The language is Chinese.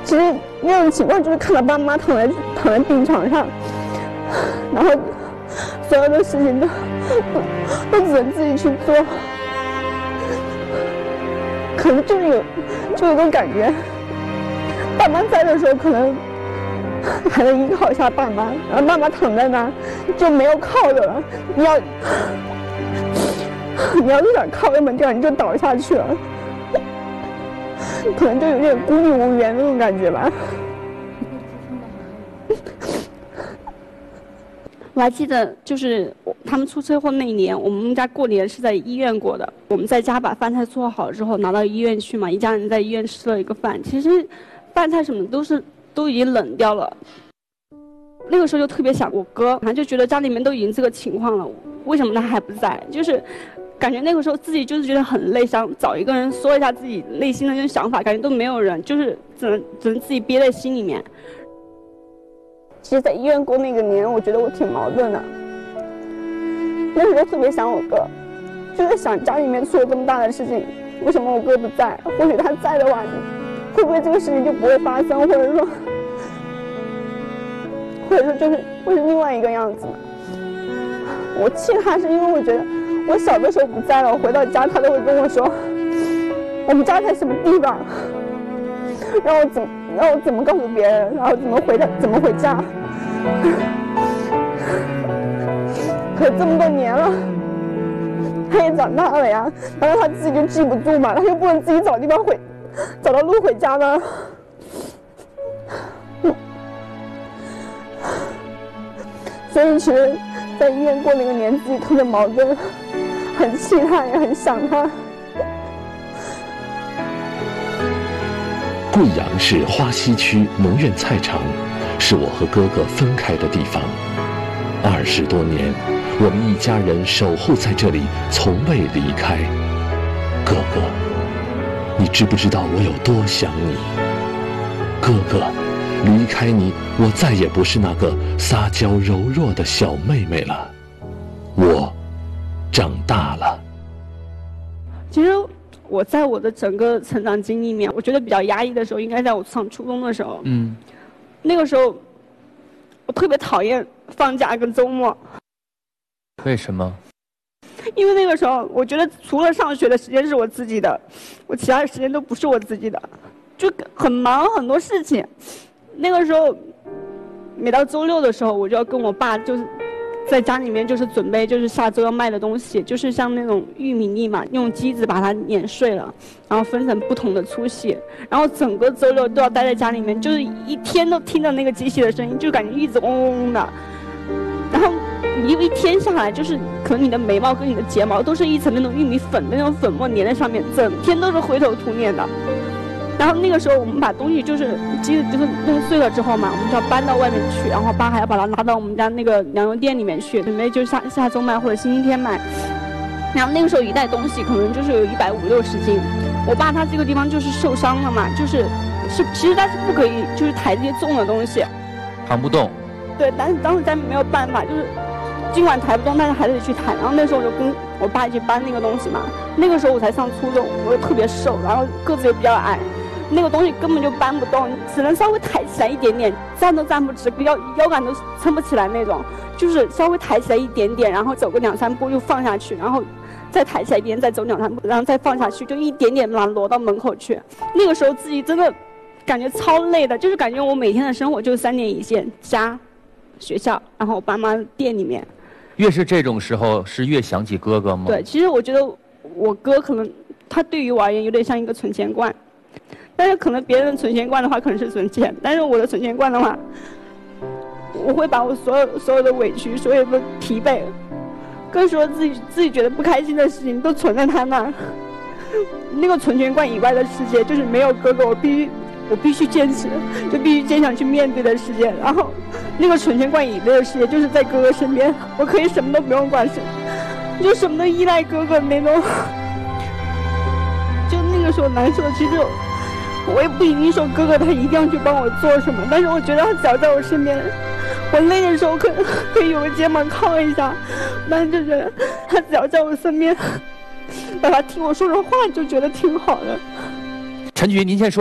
其实那种情况就是看到爸妈躺在病床上，然后所有的事情都只能自己去做，可能就有种感觉，爸妈在的时候可能还能依靠一下爸妈，然后爸妈躺在那就没有靠的了。你要是想靠那么掉，你就倒下去了，可能就有点孤立无援那种感觉吧。 我还记得，就是他们出车祸那一年，我们家过年是在医院过的。我们在家把饭菜做好之后，拿到医院去嘛，一家人在医院吃了一个饭。其实饭菜什么都已经冷掉了。那个时候就特别想我哥，就觉得家里面都已经这个情况了，为什么他还不在？就是感觉那个时候自己就是觉得很累，想找一个人说一下自己内心的那种想法，感觉都没有人，就是只能自己憋在心里面。 其实，在医院过那个年，我觉得我挺矛盾的。那时候特别想我哥，就是想家里面出了这么大的事情，为什么我哥不在？或许他在的话，会不会这个事情就不会发生，或者说就是会是另外一个样子呢？我气他是因为我觉得我小的时候不在了，我回到家他都会跟我说，我们家在什么地方，让我怎么告诉别人，然后怎么回家。可这么多年了，他也长大了呀，难道他自己就记不住吗？他就不能自己找到路回家吗？所以其实在医院过那个年，自己特别矛盾，很气他，也很想他。 贵阳市花溪区农苑菜场，是我和哥哥分开的地方。20多年，我们一家人守候在这里，从未离开。哥哥，你知不知道我有多想你？哥哥，离开你，我再也不是那个撒娇柔弱的小妹妹了。我长大了。 其实我在我的整个成长经历里面，我觉得比较压抑的时候，应该在我上初中的时候。那个时候我特别讨厌放假跟周末。 为什么？ 因为那个时候我觉得除了上学的时间是我自己的，我其他的时间都不是我自己的，就很忙，很多事情。那个时候每到周六的时候，我就要跟我爸就是在家里面就是准备就是下周要卖的东西，就是像那种玉米粒嘛，用机子把它碾碎了，然后分成不同的粗细，然后整个周六都要待在家里面，就是一天都听着那个机器的声音，就感觉一直嗡嗡嗡的。然后你一天下来，就是可能你的眉毛跟你的睫毛都是一层那种玉米粉的那种粉末粘在上面，整天都是灰头土脸的。然后那个时候我们把东西就是机子就是弄碎了之后嘛，我们就要搬到外面去，然后爸还要把它拉到我们家那个粮油店里面去，准备就下周卖或者星期天卖。然后那个时候一袋东西可能就是有150、60斤。我爸他这个地方就是受伤了嘛，其实他是不可以就是抬这些重的东西， 扛不动。 对，但是当时咱没有办法，就是尽管抬不动，但是还得去抬。然后那时候我就跟我爸一起搬那个东西嘛。那个时候我才上初中，我又特别瘦，然后个子又比较矮。那个东西根本就搬不动，只能稍微抬起来一点点，站都站不直，腰杆都撑不起来那种，就是稍微抬起来一点点，然后走个2、3步又放下去，然后再抬起来一点，再走2、3步，然后再放下去，就一点点把它挪到门口去。那个时候自己真的感觉超累的，就是感觉我每天的生活就是3点一线，家、学校，然后我爸妈店里面。 越是这种时候，是越想起哥哥吗？ 对，其实我觉得我哥可能他对于我而言有点像一个存钱罐。但是可能别人的存钱罐的话可能是存钱，但是我的存钱罐的话，我会把我所有的委屈、所有的疲惫，更说自己觉得不开心的事情都存在他那儿。那个存钱罐以外的世界，就是没有哥哥，我必须坚持，就必须坚强去面对的世界。然后那个存钱罐以外的世界，就是在哥哥身边，我可以什么都不用管，就什么都依赖哥哥那种。就那个时候难受，其实我也不一定说哥哥他一定要去帮我做什么，但是我觉得他只要在我身边，我累的时候可以有个肩膀靠一下，但是就觉得他只要在我身边，把他听我说说话，就觉得挺好的。 陈局，您先说。